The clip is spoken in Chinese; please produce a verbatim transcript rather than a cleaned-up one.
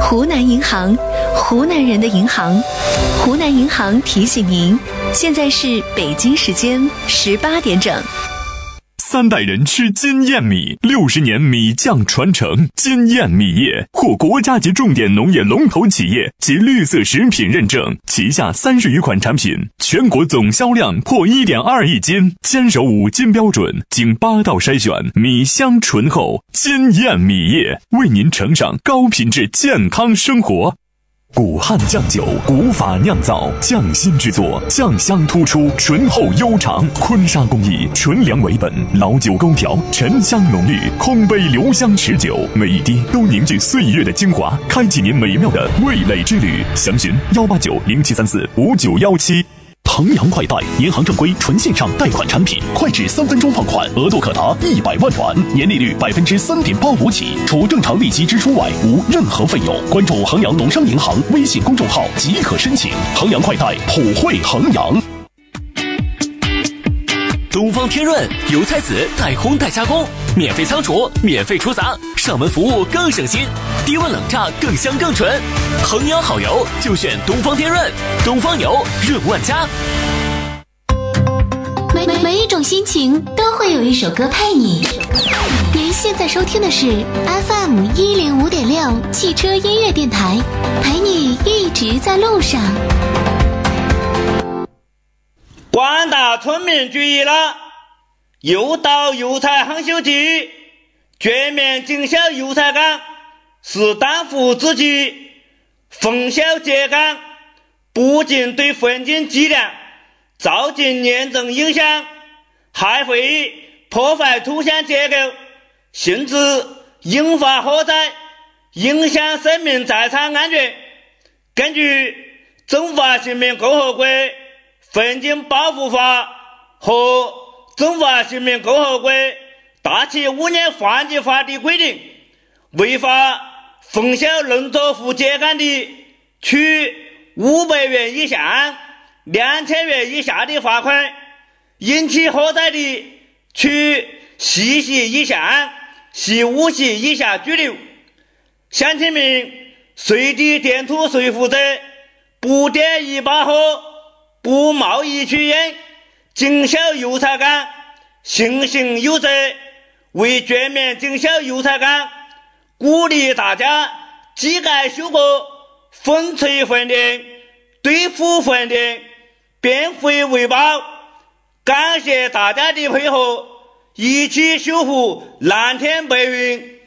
湖南银行，湖南人的银行。湖南银行提醒您，现在是北京时间十八点整。 三代人吃金燕米，六十年米酱传承。金燕米业获国家级重点农业龙头企业及绿色食品认证，旗下三十余款产品，全国总销量破 一点二亿斤，坚守五金标准，经八道筛选，米香醇厚。金燕米业为您呈上高品质健康生活。古汉酱酒，古法酿造，匠心制作，酱香突出，醇厚悠长。坤沙工艺，纯粮为本，老酒勾调，沉香浓郁，空杯留香持久，每一滴都凝聚岁月的精华，开启您美妙的味蕾之旅。详询幺八九零七三四五九幺七。衡阳快贷，银行正规纯线上贷款产品，快至三分钟放款，额度可达一百万元，年利率百分之三点八五起，除正常利息支出外，无任何费用。关注衡阳农商银行微信公众号即可申请。衡阳快贷，普惠衡阳。 东方天润油菜籽代烘代加工，免费仓储，免费出杂，上门服务更省心，低温冷榨更香更纯。衡阳好油就选东方天润，东方油润万家。 每每每一种心情都会有一首歌陪你。您现在收听的是 F M 一零五点六汽车音乐电台，陪你一直在路上。 广大村民注意了，又到油菜夯修季，全面经销油菜岗是当务之急。封销秸秆不仅对环境质量造成严重影响，还会破坏土壤结构，甚至引发火灾，影响生命财产安全。根据《中华人民共和国环境保护法》和《中华人民共和国大气污染防治法》的规定，违法封销农作物秸秆的，处五百元以上两千元以下的罚款；引起火灾的，处四十以上系五十以下拘留。乡亲们，随地填土随负责，不点一把火，不贸易取烟，经销油菜岗，信心有责。为全面经销油菜岗，鼓励大家机改修过，分锤换电，对付换电，变废为宝。感谢大家的配合，一起修复蓝天白云。